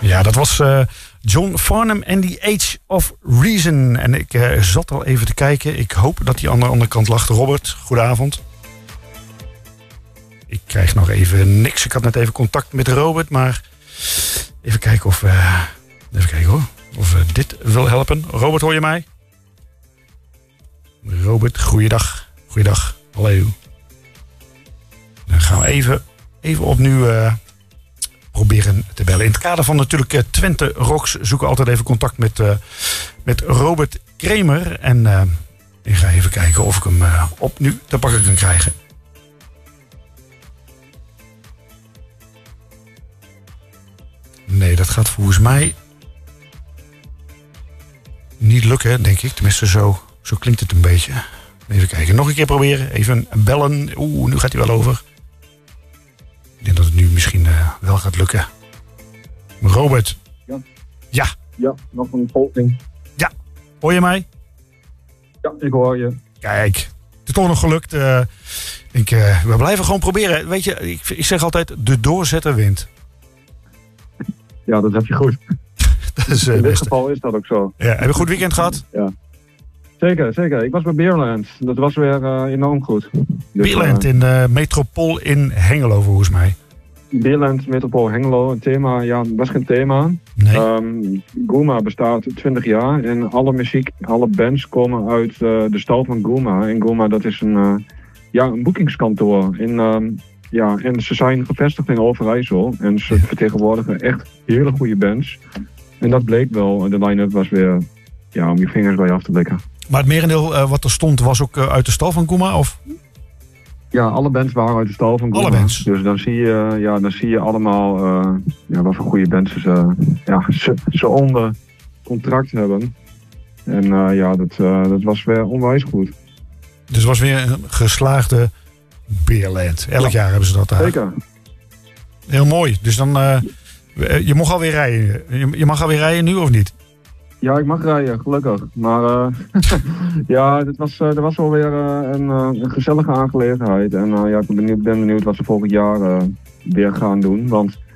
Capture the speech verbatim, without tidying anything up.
Ja, dat was uh, John Farnham en The Age of Reason. En ik uh, zat al even te kijken. Ik hoop dat hij aan de andere kant lag. Robert, goedenavond. Ik krijg nog even niks. Ik had net even contact met Robert, maar even kijken of, uh, even kijken hoor, of uh, dit wil helpen. Robert, hoor je mij? Robert, goeiedag. Goeiedag. Hallo. Dan gaan we even, even opnieuw uh, proberen te bellen. In het kader van natuurlijk uh, Twente Rocks zoeken we altijd even contact met, uh, met Robert Kremer. En uh, ik ga even kijken of ik hem uh, opnieuw te pakken kan krijgen. Nee, dat gaat volgens mij niet lukken, denk ik. Tenminste, zo, zo klinkt het een beetje. Even kijken, nog een keer proberen. Even bellen. Oeh, nu gaat hij wel over. Ik denk dat het nu misschien uh, wel gaat lukken. Robert. Ja. Ja. Ja, nog een poging. Ja. Hoor je mij? Ja, ik hoor je. Kijk, het is toch nog gelukt. Uh, ik, uh, we blijven gewoon proberen. Weet je, ik, ik zeg altijd, de doorzetter wint. Ja, dat heb je goed. Dat is, uh, In dit beste. geval is dat ook zo. Ja, heb je een goed weekend gehad? Ja. Zeker, zeker. Ik was bij Beerland. Dat was weer uh, enorm goed. Dus, Beerland uh, in uh, Metropool in Hengelo, volgens mij. Beerland, Metropool, Hengelo. Een thema, ja, dat was geen thema. Nee. Um, Goema bestaat twintig jaar en alle muziek, alle bands komen uit uh, de stal van Goema. En Goema, dat is een, uh, ja, een boekingskantoor. En, um, ja, en ze zijn gevestigd in Overijssel en ze vertegenwoordigen echt hele goede bands. En dat bleek wel. De line-up was weer, ja, om je vingers bij je af te blikken. Maar het merendeel uh, wat er stond was ook uh, uit de stal van Goema, of? Ja, alle bands waren uit de stal van Goema. Alle bands. Dus dan zie je, ja, dan zie je allemaal uh, ja, wat voor goede bands ze, ja, ze, ze onder contract hebben. En uh, ja, dat, uh, dat was weer onwijs goed. Dus het was weer een geslaagde Beerland. Elk ja. jaar hebben ze dat daar. Zeker. Heel mooi. Dus dan, uh, je mag alweer rijden. Je, je mag alweer rijden nu of niet? Ja, ik mag rijden, gelukkig. Maar uh, ja, dit was, uh, dat was wel weer uh, een, uh, een gezellige aangelegenheid. En uh, ja, ik ben benieuwd, ben benieuwd wat ze volgend jaar uh, weer gaan doen. Want